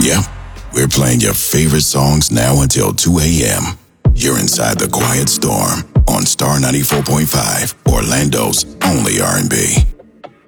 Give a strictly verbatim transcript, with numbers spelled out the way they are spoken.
Yep, we're playing your favorite songs now until two a.m. You're inside the Quiet Storm on Star ninety-four point five, Orlando's only R and B.